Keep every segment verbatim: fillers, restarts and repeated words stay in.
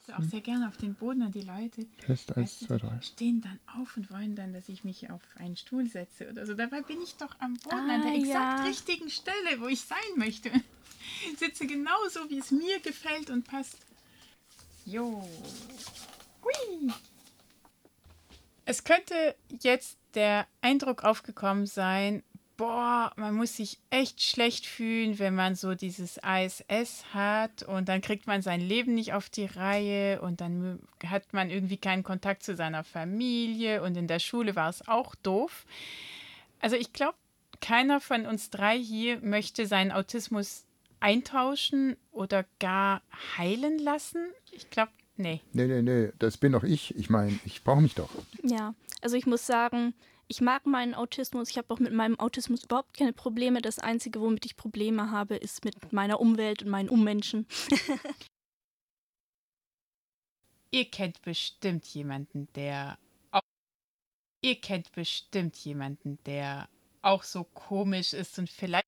so auch sehr gerne auf den Boden und die Leute Test eins, weißt du, zwei, drei. stehen dann auf und wollen dann, dass ich mich auf einen Stuhl setze oder so. Dabei bin ich doch am Boden Ah, an der exakt ja. richtigen Stelle, wo ich sein möchte. Sitze genauso, wie es mir gefällt und passt. Jo. Hui. Es könnte jetzt der Eindruck aufgekommen sein, boah, man muss sich echt schlecht fühlen, wenn man so dieses A S S hat und dann kriegt man sein Leben nicht auf die Reihe und dann hat man irgendwie keinen Kontakt zu seiner Familie und in der Schule war es auch doof. Also ich glaube, keiner von uns drei hier möchte seinen Autismus eintauschen oder gar heilen lassen. Ich glaube, nee. Nee, nee, nee, das bin doch ich. Ich meine, ich brauche mich doch. Ja, also ich muss sagen, ich mag meinen Autismus. Ich habe auch mit meinem Autismus überhaupt keine Probleme. Das Einzige, womit ich Probleme habe, ist mit meiner Umwelt und meinen Ummenschen. Ihr kennt bestimmt jemanden, der auch, ihr kennt bestimmt jemanden, der auch so komisch ist und vielleicht.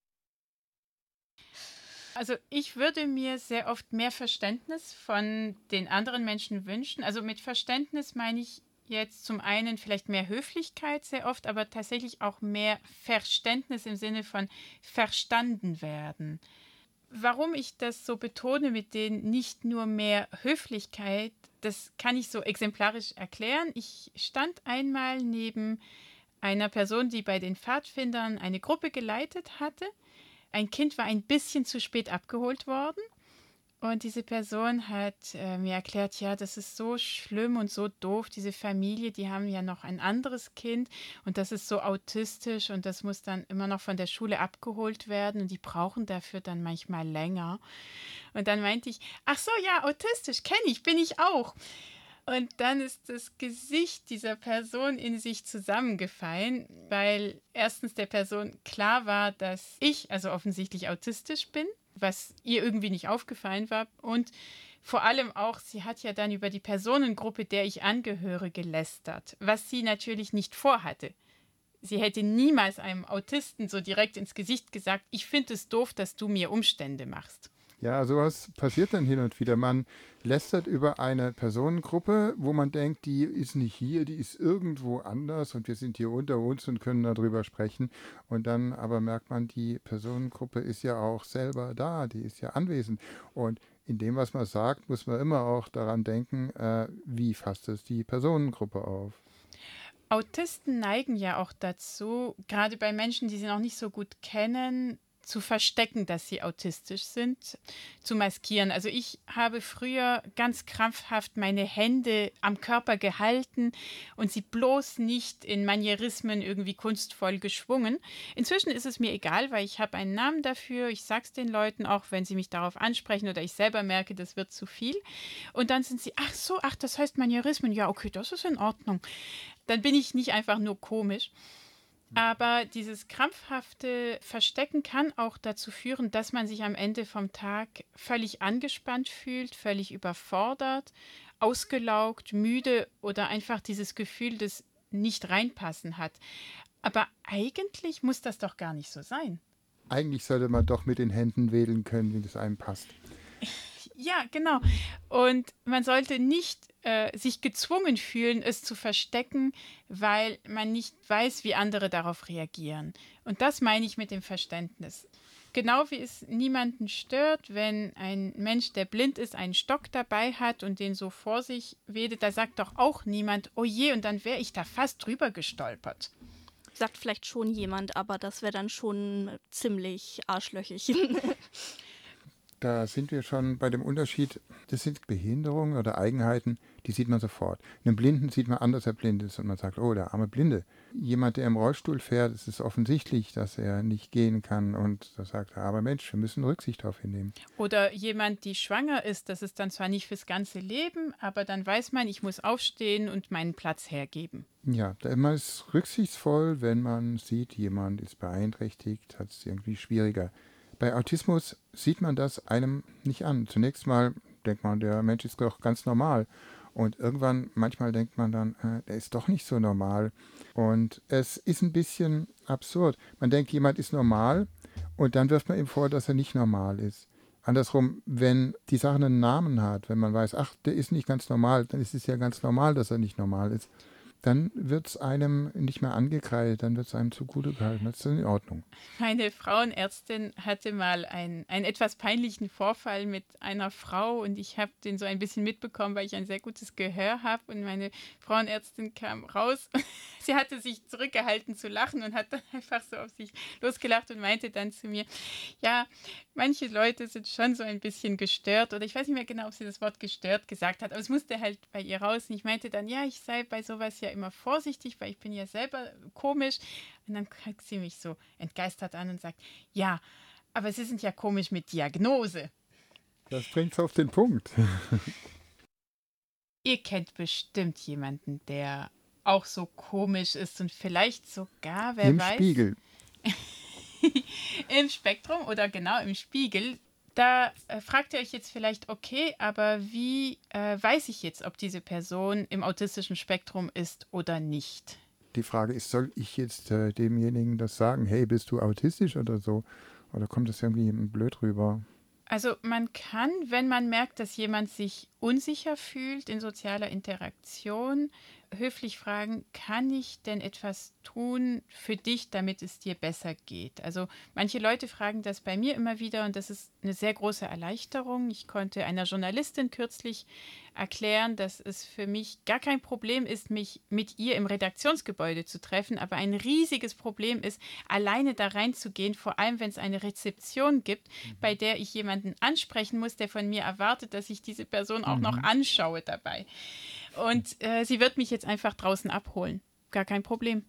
Also ich würde mir sehr oft mehr Verständnis von den anderen Menschen wünschen. Also mit Verständnis meine ich jetzt zum einen vielleicht mehr Höflichkeit sehr oft, aber tatsächlich auch mehr Verständnis im Sinne von verstanden werden. Warum ich das so betone mit den nicht nur mehr Höflichkeit, das kann ich so exemplarisch erklären. Ich stand einmal neben einer Person, die bei den Pfadfindern eine Gruppe geleitet hatte. Ein Kind war ein bisschen zu spät abgeholt worden und diese Person hat äh, mir erklärt, ja, das ist so schlimm und so doof, diese Familie, die haben ja noch ein anderes Kind und das ist so autistisch und das muss dann immer noch von der Schule abgeholt werden und die brauchen dafür dann manchmal länger. Und dann meinte ich, ach so, ja, autistisch, kenne ich, bin ich auch. Und dann ist das Gesicht dieser Person in sich zusammengefallen, weil erstens der Person klar war, dass ich also offensichtlich autistisch bin, was ihr irgendwie nicht aufgefallen war. Und vor allem auch, sie hat ja dann über die Personengruppe, der ich angehöre, gelästert, was sie natürlich nicht vorhatte. Sie hätte niemals einem Autisten so direkt ins Gesicht gesagt, ich finde es doof, dass du mir Umstände machst. Ja, sowas passiert dann hin und wieder. Man lästert über eine Personengruppe, wo man denkt, die ist nicht hier, die ist irgendwo anders und wir sind hier unter uns und können darüber sprechen. Und dann aber merkt man, die Personengruppe ist ja auch selber da, die ist ja anwesend. Und in dem, was man sagt, muss man immer auch daran denken, äh, wie fasst es die Personengruppe auf. Autisten neigen ja auch dazu, gerade bei Menschen, die sie noch nicht so gut kennen, zu verstecken, dass sie autistisch sind, zu maskieren. Also ich habe früher ganz krampfhaft meine Hände am Körper gehalten und sie bloß nicht in Manierismen irgendwie kunstvoll geschwungen. Inzwischen ist es mir egal, weil ich habe einen Namen dafür. Ich sage es den Leuten auch, wenn sie mich darauf ansprechen oder ich selber merke, das wird zu viel. Und dann sind sie, ach so, ach, das heißt Manierismen. Ja, okay, das ist in Ordnung. Dann bin ich nicht einfach nur komisch. Aber dieses krampfhafte Verstecken kann auch dazu führen, dass man sich am Ende vom Tag völlig angespannt fühlt, völlig überfordert, ausgelaugt, müde oder einfach dieses Gefühl des Nicht-Reinpassen hat. Aber eigentlich muss das doch gar nicht so sein. Eigentlich sollte man doch mit den Händen wedeln können, wie das einem passt. Ja, genau. Und man sollte nicht äh, sich gezwungen fühlen, es zu verstecken, weil man nicht weiß, wie andere darauf reagieren. Und das meine ich mit dem Verständnis. Genau wie es niemanden stört, wenn ein Mensch, der blind ist, einen Stock dabei hat und den so vor sich wedelt, da sagt doch auch niemand, oh je, und dann wäre ich da fast drüber gestolpert. Sagt vielleicht schon jemand, aber das wäre dann schon ziemlich arschlöchig. Da sind wir schon bei dem Unterschied, das sind Behinderungen oder Eigenheiten, die sieht man sofort. Einen Blinden sieht man an, dass er blind ist und man sagt, oh, der arme Blinde. Jemand, der im Rollstuhl fährt, es ist offensichtlich, dass er nicht gehen kann und da sagt er, aber Mensch, wir müssen Rücksicht darauf hinnehmen. Oder jemand, die schwanger ist, das ist dann zwar nicht fürs ganze Leben, aber dann weiß man, ich muss aufstehen und meinen Platz hergeben. Ja, da man ist rücksichtsvoll, wenn man sieht, jemand ist beeinträchtigt, hat es irgendwie schwieriger. Bei Autismus sieht man das einem nicht an. Zunächst mal denkt man, der Mensch ist doch ganz normal. Und irgendwann, manchmal denkt man dann, äh, der ist doch nicht so normal. Und es ist ein bisschen absurd. Man denkt, jemand ist normal und dann wirft man ihm vor, dass er nicht normal ist. Andersrum, wenn die Sache einen Namen hat, wenn man weiß, ach, der ist nicht ganz normal, dann ist es ja ganz normal, dass er nicht normal ist, dann wird es einem nicht mehr angekreidet, dann wird es einem zugute gehalten. Das ist in Ordnung. Meine Frauenärztin hatte mal einen, einen etwas peinlichen Vorfall mit einer Frau und ich habe den so ein bisschen mitbekommen, weil ich ein sehr gutes Gehör habe und meine Frauenärztin kam raus. Sie hatte sich zurückgehalten zu lachen und hat dann einfach so auf sich losgelacht und meinte dann zu mir, ja, manche Leute sind schon so ein bisschen gestört oder ich weiß nicht mehr genau, ob sie das Wort gestört gesagt hat, aber es musste halt bei ihr raus und ich meinte dann, ja, ich sei bei sowas ja immer vorsichtig, weil ich bin ja selber komisch. Und dann guckt sie mich so entgeistert an und sagt, ja, aber Sie sind ja komisch mit Diagnose. Das bringt es auf den Punkt. Ihr kennt bestimmt jemanden, der auch so komisch ist und vielleicht sogar, wer Im weiß, Spiegel. im Spektrum oder genau im Spiegel. Da äh, fragt ihr euch jetzt vielleicht, okay, aber wie äh, weiß ich jetzt, ob diese Person im autistischen Spektrum ist oder nicht? Die Frage ist, soll ich jetzt äh, demjenigen das sagen, hey, bist du autistisch oder so? Oder kommt das irgendwie blöd rüber? Also man kann, wenn man merkt, dass jemand sich unsicher fühlt in sozialer Interaktion, höflich fragen, kann ich denn etwas tun für dich, damit es dir besser geht? Also manche Leute fragen das bei mir immer wieder und das ist eine sehr große Erleichterung. Ich konnte einer Journalistin kürzlich erklären, dass es für mich gar kein Problem ist, mich mit ihr im Redaktionsgebäude zu treffen, aber ein riesiges Problem ist, alleine da reinzugehen, vor allem wenn es eine Rezeption gibt, mhm. bei der ich jemanden ansprechen muss, der von mir erwartet, dass ich diese Person auch mhm. noch anschaue dabei. Und äh, sie wird mich jetzt einfach draußen abholen. Gar kein Problem.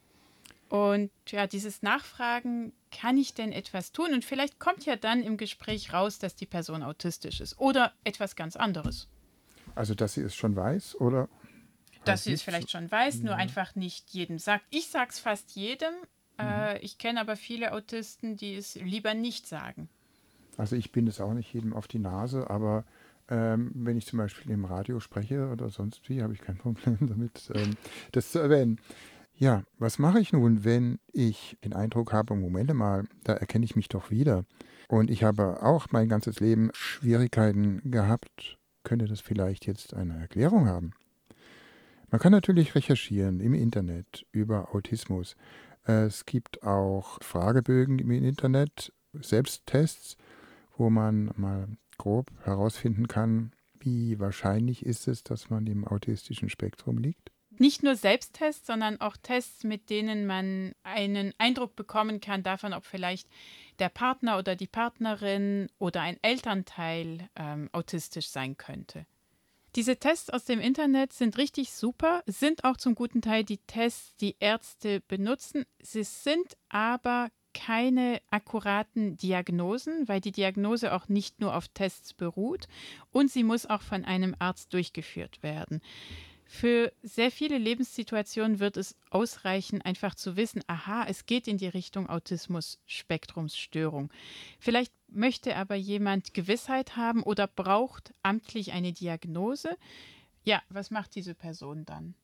Und ja, dieses Nachfragen, kann ich denn etwas tun? Und vielleicht kommt ja dann im Gespräch raus, dass die Person autistisch ist oder etwas ganz anderes. Also, dass sie es schon weiß, oder? Dass sie es vielleicht schon weiß, ja. Nur einfach nicht jedem sagt. Ich sage es fast jedem. Mhm. Äh, ich kenne aber viele Autisten, die es lieber nicht sagen. Also ich bin es auch nicht jedem auf die Nase, aber ähm, wenn ich zum Beispiel im Radio spreche oder sonst wie, habe ich kein Problem damit, ähm, das zu erwähnen. Ja, was mache ich nun, wenn ich den Eindruck habe, Moment mal, da erkenne ich mich doch wieder. Und ich habe auch mein ganzes Leben Schwierigkeiten gehabt. Könnte das vielleicht jetzt eine Erklärung haben? Man kann natürlich recherchieren im Internet über Autismus. Es gibt auch Fragebögen im Internet, Selbsttests, wo man mal grob herausfinden kann, wie wahrscheinlich ist es, dass man im autistischen Spektrum liegt. Nicht nur Selbsttests, sondern auch Tests, mit denen man einen Eindruck bekommen kann davon, ob vielleicht der Partner oder die Partnerin oder ein Elternteil ähm, autistisch sein könnte. Diese Tests aus dem Internet sind richtig super, sind auch zum guten Teil die Tests, die Ärzte benutzen. Sie sind aber keine akkuraten Diagnosen, weil die Diagnose auch nicht nur auf Tests beruht und sie muss auch von einem Arzt durchgeführt werden. Für sehr viele Lebenssituationen wird es ausreichen, einfach zu wissen, aha, es geht in die Richtung Autismus-Spektrumsstörung. Vielleicht möchte aber jemand Gewissheit haben oder braucht amtlich eine Diagnose. Ja, was macht diese Person dann?